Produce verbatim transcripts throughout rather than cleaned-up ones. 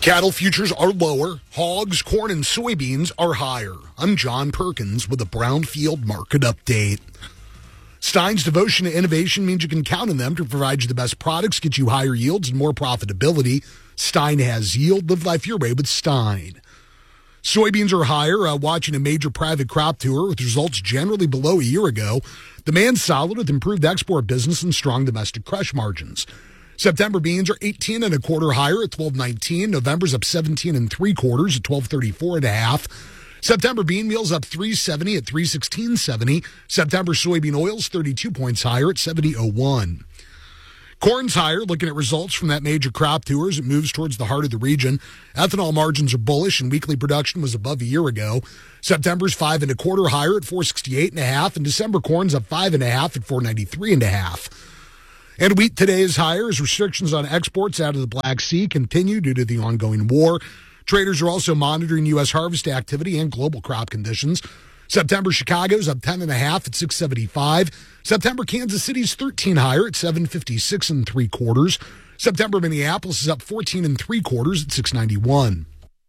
Cattle futures are lower. Hogs, corn, and soybeans are higher. I'm John Perkins with a Brownfield Market Update. Stein's devotion to innovation means you can count on them to provide you the best products, get you higher yields and more profitability. Stein has yield. Live life your way with Stein. Soybeans are higher, uh, watching a major private crop tour with results generally below a year ago. Demand's solid with improved export business and strong domestic crush margins. September beans are eighteen and a quarter higher at twelve nineteen. November's up seventeen and three quarters at twelve thirty-four and a half. September bean meal's up three seventy at three sixteen seventy. September soybean oil's thirty-two points higher at seventy oh one. Corn's higher, looking at results from that major crop tour as it moves towards the heart of the region. Ethanol margins are bullish and weekly production was above a year ago. September's five and a quarter higher at four sixty-eight and a half, and December corn's up five and a half at four ninety-three and a half. And wheat today is higher as restrictions on exports out of the Black Sea continue due to the ongoing war. Traders are also monitoring U S harvest activity and global crop conditions. September Chicago's up ten and a half at six seventy-five. September Kansas City's thirteen higher at seven fifty-six and three quarters. September Minneapolis is up fourteen and three quarters at six ninety-one.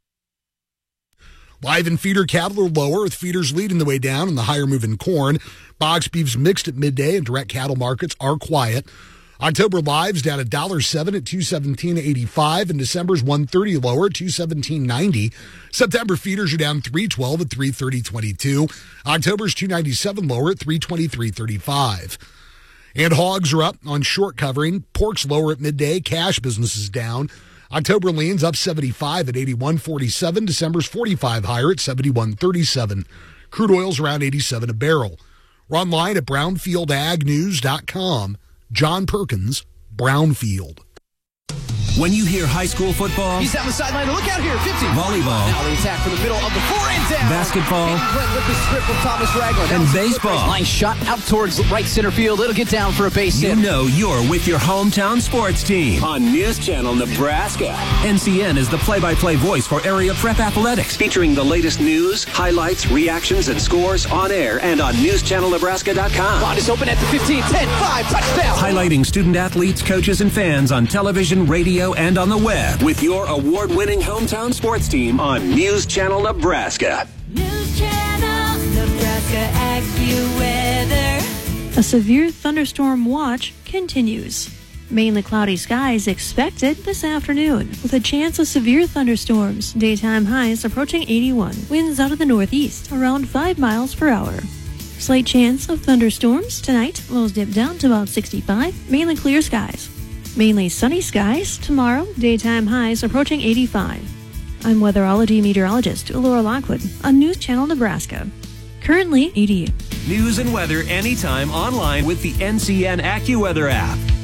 Live and feeder cattle are lower, with feeders leading the way down in the higher moving corn. Box beef's mixed at midday and direct cattle markets are quiet. October live's down one dollar seven at two seventeen eighty-five, and December's one thirty lower at two seventeen ninety. September feeders are down three twelve at three thirty twenty-two. October's two ninety-seven lower at three twenty-three thirty-five. And hogs are up on short covering. Pork's lower at midday. Cash business is down. October lean's up seventy-five at eighty-one forty-seven. December's forty-five higher at seventy-one thirty-seven. Crude oil's around eighty-seven a barrel. We're online at brownfield ag news dot com. John Perkins, Brownfield. When you hear high school football, he's down the sideline. Look out here, fifty. Volleyball, now the attack from the middle of the floor and down. Basketball, with the strip from Thomas Ragland. And baseball. Line shot out towards right center field. It'll get down for a base hit. You know you're with your hometown sports team on News Channel Nebraska. N C N is the play-by-play voice for area prep athletics, featuring the latest news, highlights, reactions, and scores on air and on news channel nebraska dot com. Bond is open at the fifteen, ten, five, touchdown. Highlighting student athletes, coaches, and fans on television, radio, and on the web. With your award-winning hometown sports team on News Channel Nebraska. News Channel Nebraska AccuWeather. A severe thunderstorm watch continues. Mainly cloudy skies expected this afternoon, with a chance of severe thunderstorms. Daytime highs approaching eighty-one. Winds out of the northeast, around five miles per hour. Slight chance of thunderstorms tonight. Lows dip down to about sixty-five. Mainly clear skies. Mainly sunny skies tomorrow. Daytime highs approaching eighty-five. I'm weatherology meteorologist Laura Lockwood on News Channel Nebraska. Currently eighty. News and weather anytime online with the N C N AccuWeather app.